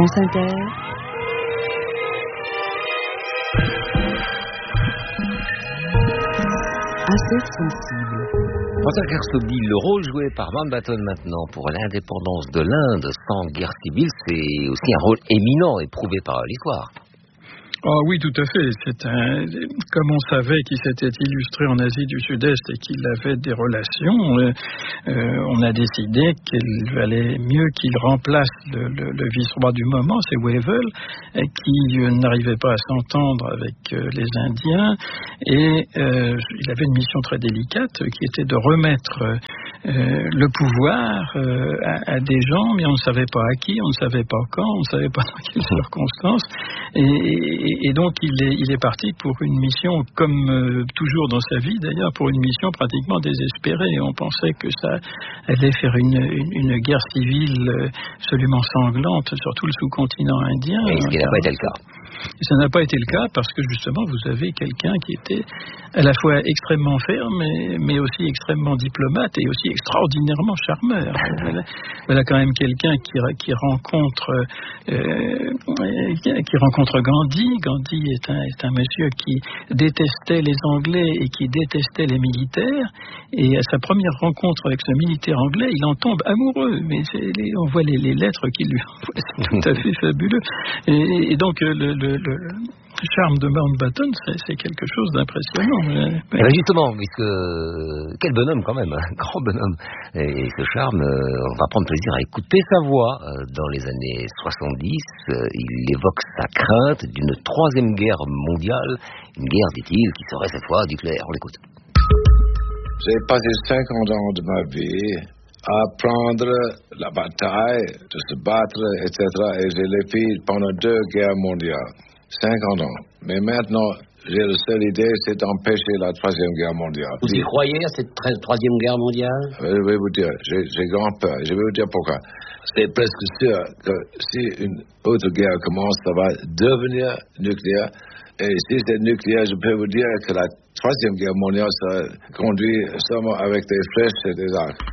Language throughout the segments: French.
France Inter. Affaires sensibles. François Kersaudy, le rôle joué par Mountbatten maintenant pour l'indépendance de l'Inde sans guerre civile, c'est aussi un rôle éminent et prouvé par l'histoire. Ah oui, tout à fait. Comme on savait qu'il s'était illustré en Asie du Sud-Est et qu'il avait des relations, on a décidé qu'il valait mieux qu'il remplace le vice-roi du moment, c'est Wavell, qui n'arrivait pas à s'entendre avec les Indiens. Et il avait une mission très délicate qui était de remettre le pouvoir à des gens, mais on ne savait pas à qui, on ne savait pas quand, on ne savait pas dans quelles circonstances. Et donc il est parti pour une mission, comme toujours dans sa vie d'ailleurs, pour une mission pratiquement désespérée. On pensait que ça allait faire une guerre civile absolument sanglante sur tout le sous-continent indien. Et ce qui n'a pas été le cas. Et ça n'a pas été le cas parce que justement vous avez quelqu'un qui était à la fois extrêmement ferme mais aussi extrêmement diplomate et aussi extraordinairement charmeur. Voilà quand même quelqu'un qui rencontre Gandhi. Gandhi est un monsieur qui détestait les Anglais et qui détestait les militaires, et à sa première rencontre avec ce militaire anglais, il en tombe amoureux, mais on voit les lettres qu'il lui envoie, c'est tout à fait fabuleux. Et donc le charme de Mountbatten, c'est quelque chose d'impressionnant. Justement, puisque quel bonhomme quand même, un grand bonhomme. Et ce charme, on va prendre plaisir à écouter sa voix. Dans les années 70, il évoque sa crainte d'une troisième guerre mondiale, une guerre, dit-il, qui serait cette fois nucléaire. On l'écoute. J'ai passé 50 ans de ma vie à prendre la bataille, de se battre, etc. Et je l'ai fait pendant 2 guerres mondiales. 50 ans. Mais maintenant, j'ai la seule idée, c'est d'empêcher la 3e guerre mondiale. Vous y croyez à cette 3e guerre mondiale? Je vais vous dire, j'ai grand peur. Je vais vous dire pourquoi. C'est presque sûr que si une autre guerre commence, ça va devenir nucléaire. Et si c'est nucléaire, je peux vous dire que la 3e guerre mondiale sera conduite seulement avec des flèches et des arcs.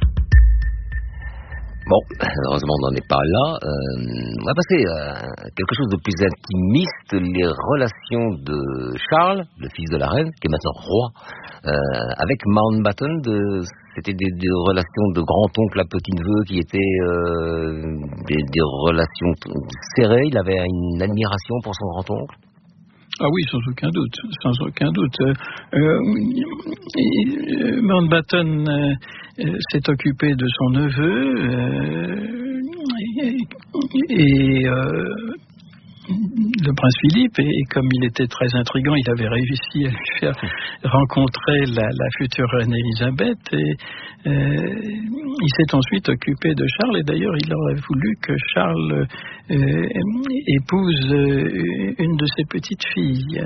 Bon, heureusement on n'en est pas là. On va passer à quelque chose de plus intimiste, les relations de Charles, le fils de la reine, qui est maintenant roi, avec Mountbatten. C'était des relations de grand-oncle à petit-neveu qui étaient des relations serrées. Il avait une admiration pour son grand-oncle. Ah oui, sans aucun doute. Mountbatten s'est occupé de son neveu et le prince Philippe, et comme il était très intriguant, il avait réussi à lui faire rencontrer la future reine Élisabeth, et il s'est ensuite occupé de Charles, et d'ailleurs il aurait voulu que Charles épouse une de ses petites filles.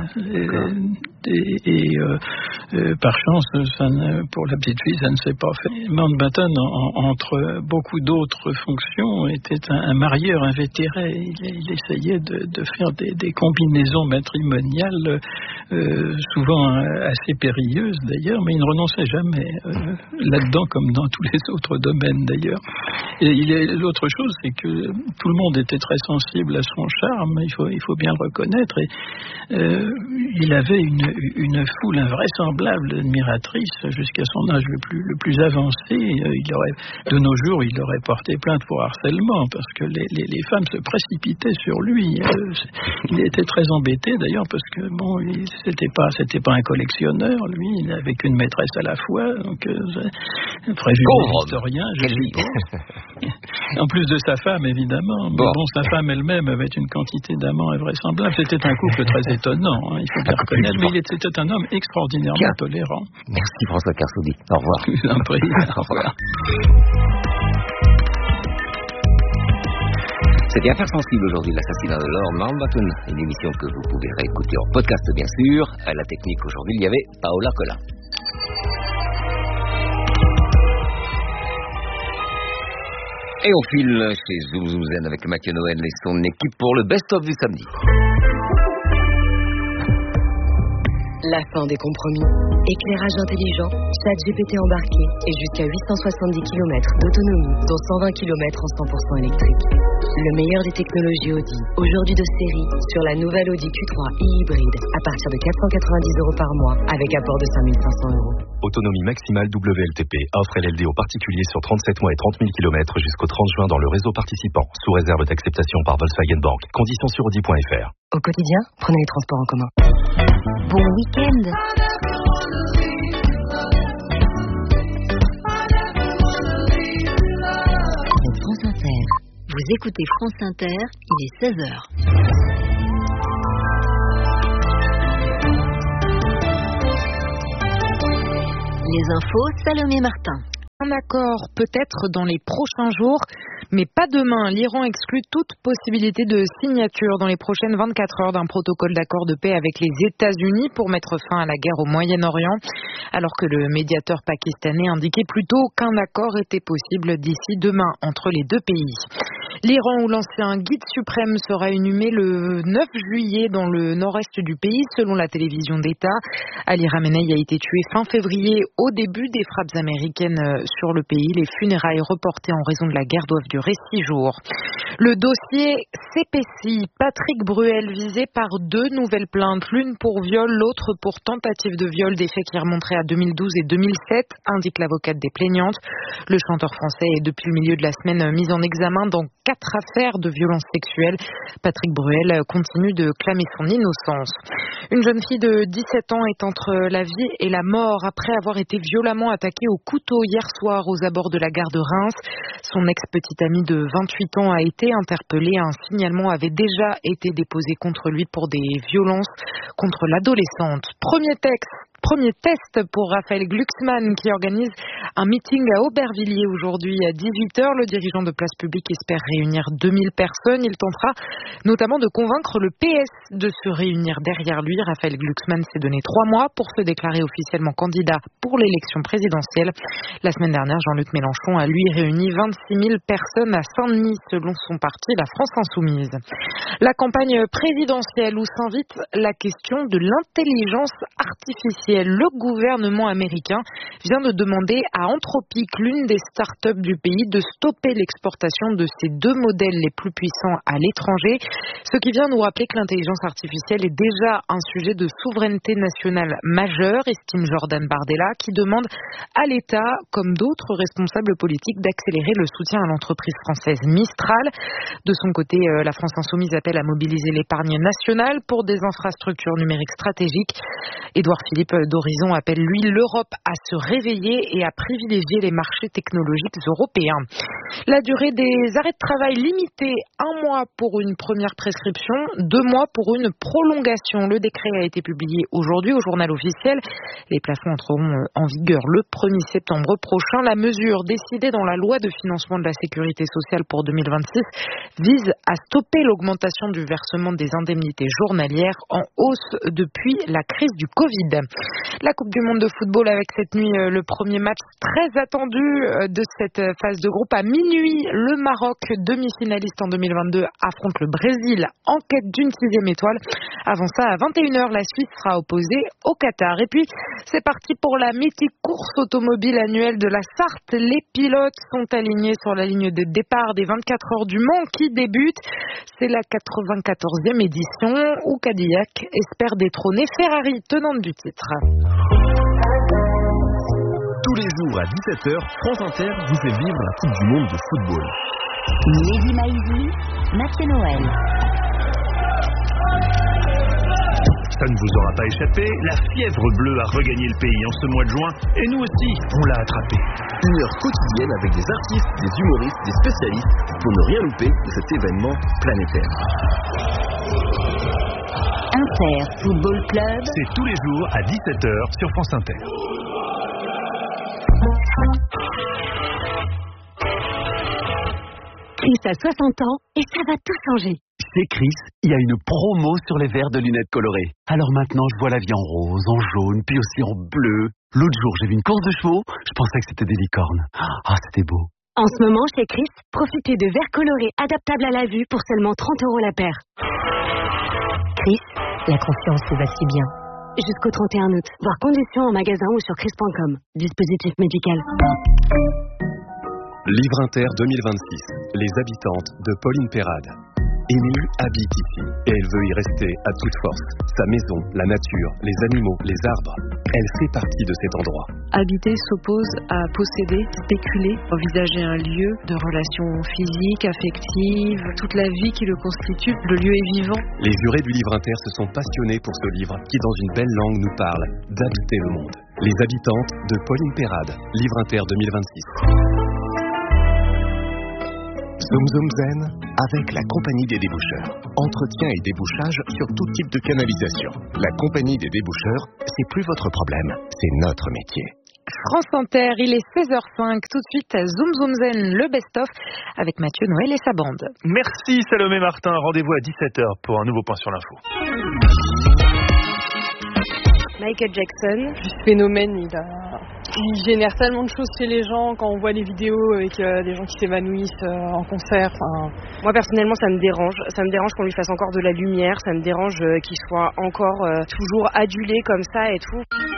Par chance, pour la petite fille, ça ne s'est pas fait. Mountbatten, entre beaucoup d'autres fonctions, était un marieur invétéré. Il essayait de faire des combinaisons matrimoniales, souvent assez périlleuses d'ailleurs, mais il ne renonçait jamais là-dedans, comme dans tous les autres domaines d'ailleurs. Et l'autre chose, c'est que tout le monde était très sensible à son charme, il faut bien le reconnaître, et il avait une foule invraisemblable d'admiratrices jusqu'à son âge le plus avancé. De nos jours, il aurait porté plainte pour harcèlement, parce que les femmes se précipitaient sur lui. Il était très embêté d'ailleurs, parce que c'était pas un collectionneur, lui, il n'avait qu'une maîtresse à la fois, donc prévu historien, je suppose. En plus de sa femme, évidemment. Mais bon, sa femme elle-même avait une quantité d'amants invraisemblable. C'était un couple très étonnant, il faut bien reconnaître, mais c'était un homme extraordinairement tolérant. Merci François Kersaudy. Au revoir. Je vous en prie. Au revoir. C'était Affaires sensibles aujourd'hui, l'assassinat de Lord Mountbatten, une émission que vous pouvez réécouter en podcast bien sûr. À la technique aujourd'hui, il y avait Paola Cola. Et on file chez Zoom Zoom Zen avec Mathieu Noël et son équipe pour le best-of du samedi. La fin des compromis. Éclairage intelligent, ChatGPT embarqué et jusqu'à 870 km d'autonomie, dont 120 km en 100% électrique. Le meilleur des technologies Audi, aujourd'hui de série, sur la nouvelle Audi Q3 e-hybride, à partir de 490 € par mois, avec apport de 5 500 €. Autonomie maximale WLTP. Offre LLD aux particuliers sur 37 mois et 30 000 km jusqu'au 30 juin dans le réseau participant, sous réserve d'acceptation par Volkswagen Bank. Conditions sur Audi.fr. Au quotidien, prenez les transports en commun. Bon week-end. France Inter. Vous écoutez France Inter, il est 16h. Les infos, Salomé Martin. Un accord peut-être dans les prochains jours, mais pas demain. L'Iran exclut toute possibilité de signature dans les prochaines 24 heures d'un protocole d'accord de paix avec les États-Unis pour mettre fin à la guerre au Moyen-Orient, alors que le médiateur pakistanais indiquait plutôt qu'un accord était possible d'ici demain entre les deux pays. L'Iran, où l'ancien guide suprême sera inhumé le 9 juillet dans le nord-est du pays, selon la télévision d'État. Ali Khamenei a été tué fin février au début des frappes américaines sur le pays. Les funérailles reportées en raison de la guerre doivent durer 6 jours. Le dossier s'épaissit. Patrick Bruel visé par 2 nouvelles plaintes, l'une pour viol, l'autre pour tentative de viol, des faits qui remonteraient à 2012 et 2007, indique l'avocate des plaignantes. Le chanteur français est depuis le milieu de la semaine mis en examen dans 4 affaires de violences sexuelles. Patrick Bruel continue de clamer son innocence. Une jeune fille de 17 ans est entre la vie et la mort après avoir été violemment attaquée au couteau hier soir aux abords de la gare de Reims. Son ex-petite amie de 28 ans a été interpellée. Un signalement avait déjà été déposé contre lui pour des violences contre l'adolescente. Premier test pour Raphaël Glucksmann qui organise un meeting à Aubervilliers aujourd'hui à 18h. Le dirigeant de Place Publique espère réunir 2000 personnes. Il tentera notamment de convaincre le PS de se réunir derrière lui. Raphaël Glucksmann s'est donné 3 mois pour se déclarer officiellement candidat pour l'élection présidentielle. La semaine dernière, Jean-Luc Mélenchon a lui réuni 26 000 personnes à Saint-Denis selon son parti, la France Insoumise. La campagne présidentielle où s'invite la question de l'intelligence artificielle. Le gouvernement américain vient de demander à Anthropic, l'une des start-up du pays, de stopper l'exportation de ces 2 modèles les plus puissants à l'étranger. Ce qui vient nous rappeler que l'intelligence artificielle est déjà un sujet de souveraineté nationale majeur, estime Jordan Bardella, qui demande à l'État, comme d'autres responsables politiques, d'accélérer le soutien à l'entreprise française Mistral. De son côté, la France Insoumise appelle à mobiliser l'épargne nationale pour des infrastructures numériques stratégiques. Édouard Philippe d'Horizon appelle, lui, l'Europe à se réveiller et à privilégier les marchés technologiques européens. La durée des arrêts de travail limitée, 1 mois pour une première prescription, 2 mois pour une prolongation. Le décret a été publié aujourd'hui au journal officiel. Les plafonds entreront en vigueur le 1er septembre prochain. La mesure décidée dans la loi de financement de la sécurité sociale pour 2026 vise à stopper l'augmentation du versement des indemnités journalières en hausse depuis la crise du Covid. La Coupe du Monde de football avec cette nuit le premier match très attendu de cette phase de groupe. À minuit, le Maroc, demi-finaliste en 2022, affronte le Brésil en quête d'une 6e étoile. Avant ça, à 21h, la Suisse sera opposée au Qatar. Et puis, c'est parti pour la mythique course automobile annuelle de la Sarthe. Les pilotes sont alignés sur la ligne de départ des 24 heures du Mans qui débute. C'est la 94e édition où Cadillac espère détrôner Ferrari, tenante du titre. Tous les jours à 17h, France Inter vous fait vivre la Coupe du Monde de football. Mehdi Maizi, Mathieu Noël. Ça ne vous aura pas échappé, la fièvre bleue a regagné le pays en ce mois de juin, et nous aussi, on l'a attrapé. Une heure quotidienne avec des artistes, des humoristes, des spécialistes, pour ne rien louper de cet événement planétaire. Inter Football Club. C'est tous les jours à 17h sur France Inter. Chris a 60 ans et ça va tout changer. Chez Chris, il y a une promo sur les verres de lunettes colorées. Alors maintenant, je vois la vie en rose, en jaune, puis aussi en bleu. L'autre jour, j'ai vu une course de chevaux, je pensais que c'était des licornes. Ah, c'était beau. En ce moment, chez Chris, profitez de verres colorés adaptables à la vue pour seulement 30 € la paire. Chris, la confiance vous va si bien. jusqu'au 31 août. Voir conditions en magasin ou sur chris.com. Dispositif médical. Livre Inter 2026. Les habitantes de Pauline Perrade. Émilie habite ici et elle veut y rester à toute force. Sa maison, la nature, les animaux, les arbres. Elle fait partie de cet endroit. Habiter s'oppose à posséder, spéculer, envisager un lieu de relations physiques, affectives, toute la vie qui le constitue. Le lieu est vivant. Les jurés du Livre Inter se sont passionnés pour ce livre qui, dans une belle langue, nous parle d'habiter le monde. Les habitantes de Pauline Perrade. Livre Inter 2026. Zoom Zoom Zen avec la Compagnie des déboucheurs. Entretien et débouchage sur tout type de canalisation. La Compagnie des déboucheurs, c'est plus votre problème, c'est notre métier. France Inter, il est 16h05. Tout de suite, Zoom Zoom Zen, le best-of avec Mathieu Noël et sa bande. Merci Salomé Martin. Rendez-vous à 17h pour un nouveau point sur l'info. Michael Jackson. Ce phénomène, il génère tellement de choses chez les gens quand on voit les vidéos avec des gens qui s'évanouissent en concert. Moi personnellement, ça me dérange. Ça me dérange qu'on lui fasse encore de la lumière. Ça me dérange qu'il soit encore toujours adulé comme ça et tout.